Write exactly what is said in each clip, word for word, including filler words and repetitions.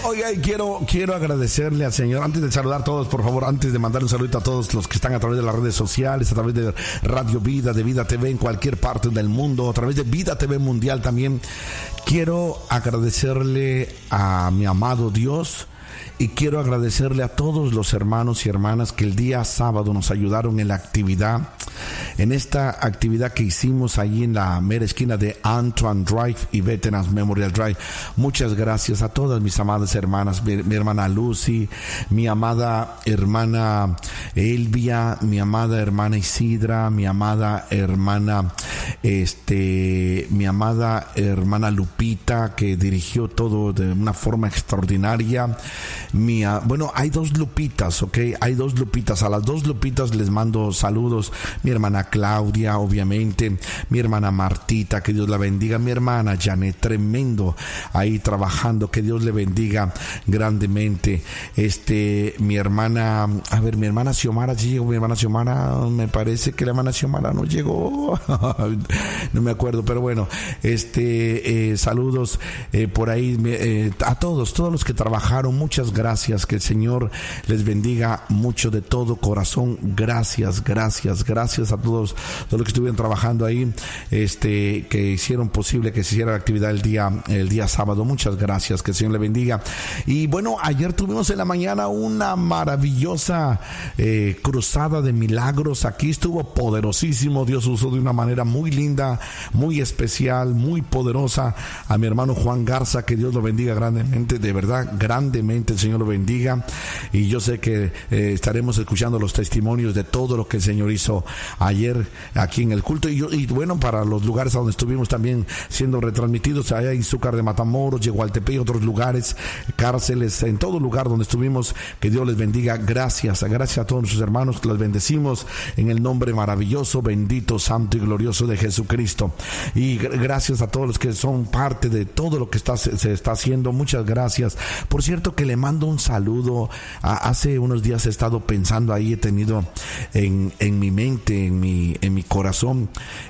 Oiga, y quiero, quiero agradecerle al Señor, antes de saludar a todos, por favor, antes de mandar un saludito a todos los que están a través de las redes sociales, a través de Radio Vida, de Vida T V en cualquier parte del mundo, a través de Vida T V Mundial también. Quiero agradecerle a mi amado Dios. Y quiero agradecerle a todos los hermanos y hermanas que el día sábado nos ayudaron en la actividad, en esta actividad que hicimos allí en la mera esquina de Antoine Drive y Veterans Memorial Drive. Muchas gracias a todas mis amadas hermanas, mi, mi hermana Lucy, mi amada hermana Elvia, mi amada hermana Isidra, mi amada hermana, este, mi amada hermana Lupita, que dirigió todo de una forma extraordinaria. Mía, bueno, hay dos Lupitas, ok, hay dos Lupitas, a las dos Lupitas les mando saludos, mi hermana Claudia, obviamente, mi hermana Martita, que Dios la bendiga, mi hermana Janet, tremendo, ahí trabajando, que Dios le bendiga grandemente, este, mi hermana, a ver, mi hermana Xiomara, sí llegó mi hermana Xiomara, me parece que la hermana Xiomara no llegó, no me acuerdo, pero bueno, este, eh, saludos eh, por ahí, eh, a todos, todos los que trabajaron, muchas gracias, que el Señor les bendiga mucho de todo corazón. Gracias, gracias, gracias a todos, todos los que estuvieron trabajando ahí, este, que hicieron posible que se hiciera la actividad el día, el día sábado. Muchas gracias, que el Señor le bendiga. Y bueno, ayer tuvimos en la mañana una maravillosa eh, cruzada de milagros. Aquí estuvo poderosísimo. Dios usó de una manera muy linda, muy especial, muy poderosa a mi hermano Juan Garza, que Dios lo bendiga grandemente, de verdad, grandemente. El Señor lo bendiga, y yo sé que eh, estaremos escuchando los testimonios de todo lo que el Señor hizo ayer aquí en el culto, y, yo, y bueno, para los lugares a donde estuvimos también siendo retransmitidos, allá en Izúcar de Matamoros, Yegualtepec y otros lugares, cárceles, en todo lugar donde estuvimos, que Dios les bendiga. Gracias, gracias a todos nuestros hermanos, que los bendecimos en el nombre maravilloso, bendito, santo y glorioso de Jesucristo, y gracias a todos los que son parte de todo lo que está, se, se está haciendo. Muchas gracias. Por cierto, que le mando un saludo. Hace unos días he estado pensando ahí, he tenido en, en mi mente, en mi, en mi corazón,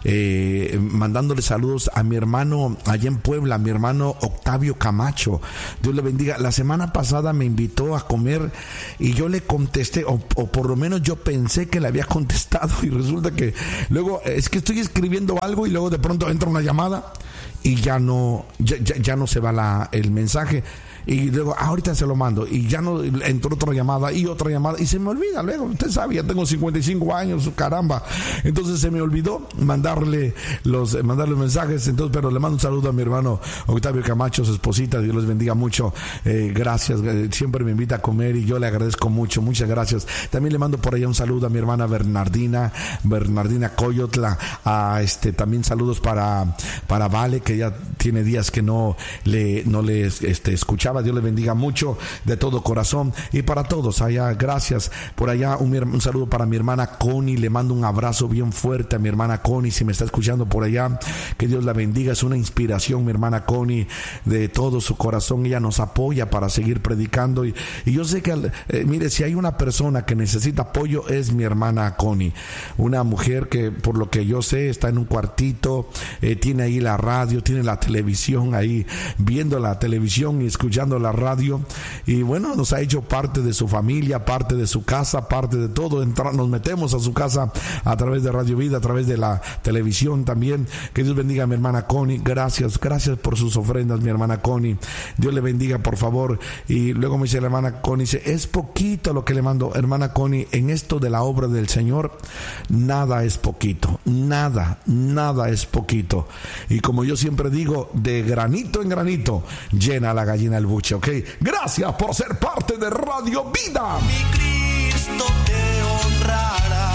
eh, mandándole saludos a mi hermano allá en Puebla, a mi hermano Octavio Camacho. Dios le bendiga. La semana pasada me invitó a comer y yo le contesté, o, o por lo menos yo pensé que le había contestado, y resulta que luego es que estoy escribiendo algo y luego de pronto entra una llamada y ya no, ya, ya, ya no se va la, el mensaje. Y luego, ah, ahorita se lo mando, y ya no, entró otra llamada y otra llamada, y se me olvida luego. Usted sabe, ya tengo cincuenta y cinco años, caramba. Entonces se me olvidó mandarle los, mandarle mensajes. Entonces, pero le mando un saludo a mi hermano Octavio Camacho, su esposita. Dios les bendiga mucho. Eh, gracias. Siempre me invita a comer y yo le agradezco mucho. Muchas gracias. También le mando por allá un saludo a mi hermana Bernardina, Bernardina Coyotla. A este, también saludos para, para Vale, que ya tiene días que no le, no le este, escuchaba. Dios le bendiga mucho de todo corazón, y para todos allá, gracias. Por allá un, un saludo para mi hermana Connie, le mando un abrazo bien fuerte a mi hermana Connie, si me está escuchando por allá, que Dios la bendiga. Es una inspiración mi hermana Connie, de todo su corazón. Ella nos apoya para seguir predicando, y, y yo sé que eh, mire, si hay una persona que necesita apoyo, es mi hermana Connie, una mujer que, por lo que yo sé, está en un cuartito, eh, tiene ahí la radio, tiene la televisión ahí, viendo la televisión y escuchando la radio, y bueno, nos ha hecho parte de su familia, parte de su casa, parte de todo. Entra, nos metemos a su casa a través de Radio Vida, a través de la televisión también. Que Dios bendiga a mi hermana Connie. Gracias, gracias por sus ofrendas, mi hermana Connie. Dios le bendiga, por favor. Y luego me dice la hermana Connie, dice, es poquito lo que le mando. Hermana Connie, en esto de la obra del Señor, nada es poquito, nada, nada es poquito. Y como yo siempre digo, de granito en granito llena la gallina el buche, ¿ok? Gracias por ser parte de Radio Vida. Mi Cristo te honrará.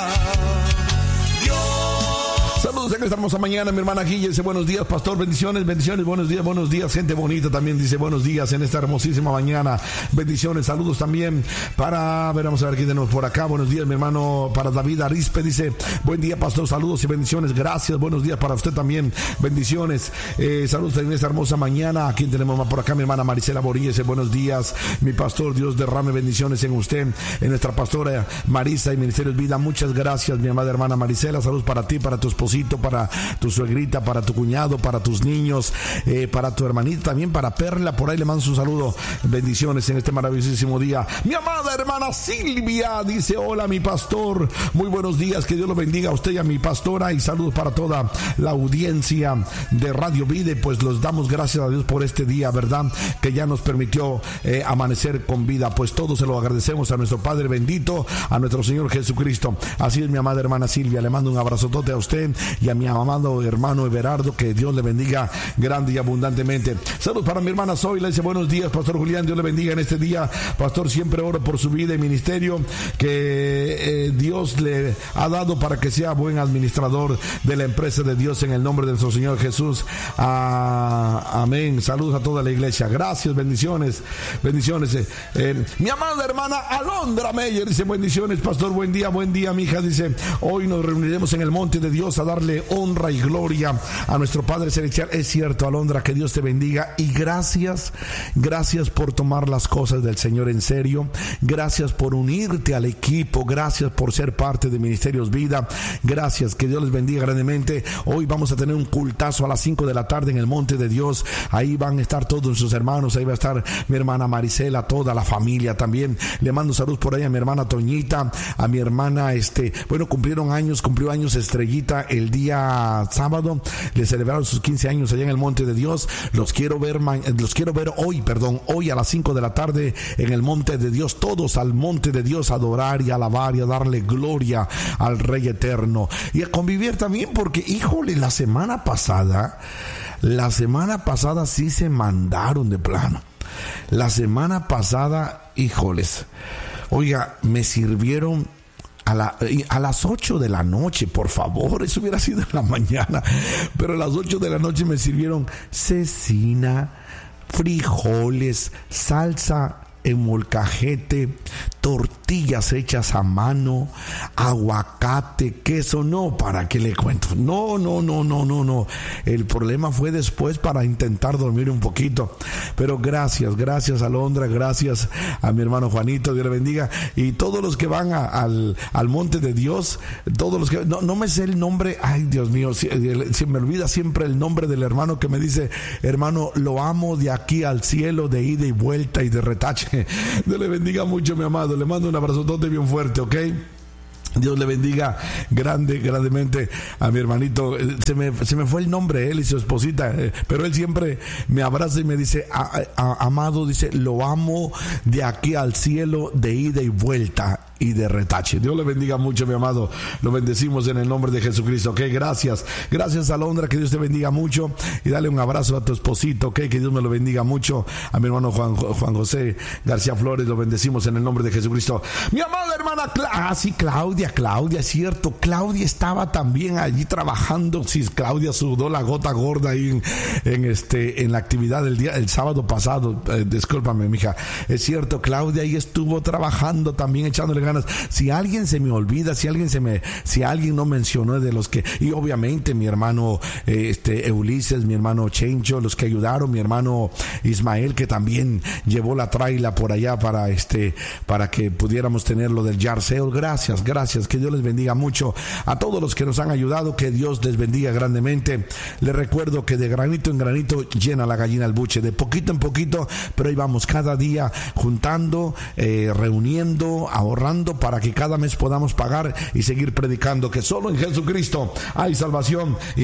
Saludos en esta hermosa mañana, mi hermana Guilla dice buenos días, pastor, bendiciones, bendiciones, buenos días, buenos días, gente bonita también dice buenos días en esta hermosísima mañana, bendiciones, saludos también para, a ver, vamos a ver quién tenemos por acá, buenos días, mi hermano, para David Arispe, dice buen día, pastor, saludos y bendiciones, gracias, buenos días para usted también, bendiciones, eh, saludos en esta hermosa mañana. ¿A quién tenemos más por acá? Mi hermana Marisela Borilla dice buenos días, mi pastor, Dios derrame bendiciones en usted, en nuestra pastora Marisa y Ministerios Vida, muchas gracias, mi amada hermana Marisela, saludos para ti, para tu esposita hermanito, para tu suegrita, para tu cuñado, para tus niños, eh, para tu hermanita, también para Perla, por ahí le mando un saludo, bendiciones en este maravillosísimo día. Mi amada hermana Silvia dice: hola mi pastor, muy buenos días, que Dios lo bendiga a usted y a mi pastora, y saludos para toda la audiencia de Radio Vida. Pues los damos gracias a Dios por este día, ¿verdad?, que ya nos permitió eh, amanecer con vida. Pues todos se lo agradecemos a nuestro Padre bendito, a nuestro Señor Jesucristo. Así es, mi amada hermana Silvia, le mando un abrazotote a usted y a mi amado hermano Everardo, que Dios le bendiga grande y abundantemente. Saludos para mi hermana Zoila, dice: buenos días pastor Julián, Dios le bendiga en este día, pastor, siempre oro por su vida y ministerio que eh, Dios le ha dado para que sea buen administrador de la empresa de Dios, en el nombre de nuestro Señor Jesús. Ah, amén. Saludos a toda la iglesia. Gracias, bendiciones, bendiciones. Eh, eh, mi amada hermana Alondra Meyer dice: bendiciones, pastor, buen día, buen día, mi hija. Dice: hoy nos reuniremos en el monte de Dios a darle honra y gloria a nuestro Padre Celestial. Es cierto, Alondra, que Dios te bendiga y gracias, gracias por tomar las cosas del Señor en serio. Gracias por unirte al equipo. Gracias por ser parte de Ministerios Vida. Gracias, que Dios les bendiga grandemente. Hoy vamos a tener un cultazo a las cinco de la tarde en el monte de Dios. Ahí van a estar todos sus hermanos. Ahí va a estar mi hermana Marisela, toda la familia también. Le mando salud por ahí a mi hermana Toñita, a mi hermana, este, bueno, cumplieron años, cumplió años Estrellita el día sábado. Le celebraron sus quince años allá en el monte de Dios. Los quiero ver, los quiero ver hoy, perdón, hoy a las cinco de la tarde en el monte de Dios. Todos al monte de Dios a adorar y a alabar y a darle gloria al Rey Eterno y a convivir también, porque híjole, la semana pasada, la semana pasada sí se mandaron de plano. La semana pasada, híjoles, oiga, me sirvieron a, la, a las ocho de la noche, por favor, eso hubiera sido en la mañana, pero a las ocho de la noche me sirvieron cecina, frijoles, salsa en molcajete, tortillas hechas a mano, aguacate, queso. No, ¿para qué le cuento? No, no, no, no, no, no. El problema fue después para intentar dormir un poquito. Pero gracias, gracias a Alondra, gracias a mi hermano Juanito, Dios le bendiga. Y todos los que van a, al, al monte de Dios, todos los que... No, no me sé el nombre, ay Dios mío, se, se me olvida siempre el nombre del hermano que me dice: hermano, lo amo de aquí al cielo, de ida y vuelta y de retache. Dios le bendiga mucho, mi amado. Le mando un abrazotote bien fuerte, ¿ok? Dios le bendiga grande, grandemente a mi hermanito. Se me, se me fue el nombre, él y su esposita, eh, pero él siempre me abraza y me dice: a, a, amado, dice, lo amo de aquí al cielo, de ida y vuelta y de retache. Dios le bendiga mucho, mi amado. Lo bendecimos en el nombre de Jesucristo, ok. Gracias, gracias Alondra, que Dios te bendiga mucho, y dale un abrazo a tu esposito, ok. Que Dios me lo bendiga mucho. A mi hermano Juan, Juan José García Flores, lo bendecimos en el nombre de Jesucristo. Mi amada hermana Cla- ah, sí, Claudia, Claudia, es cierto, Claudia estaba también allí trabajando. Sí, Claudia sudó la gota gorda ahí en, en este, en la actividad del día, el sábado pasado. Eh, discúlpame, mija. Es cierto, Claudia ahí estuvo trabajando también, echándole ganas. Si alguien se me olvida, si alguien se me, si alguien no mencionó de los que, y obviamente mi hermano eh, este Ulises, mi hermano Chencho, los que ayudaron, mi hermano Ismael, que también llevó la traila por allá para este, para que pudiéramos tener lo del yard sale. Gracias, gracias, que Dios les bendiga mucho a todos los que nos han ayudado, que Dios les bendiga grandemente. Les recuerdo que de granito en granito llena la gallina el buche, de poquito en poquito, pero ahí vamos cada día juntando, eh, reuniendo, ahorrando, para que cada mes podamos pagar y seguir predicando que solo en Jesucristo hay salvación. Y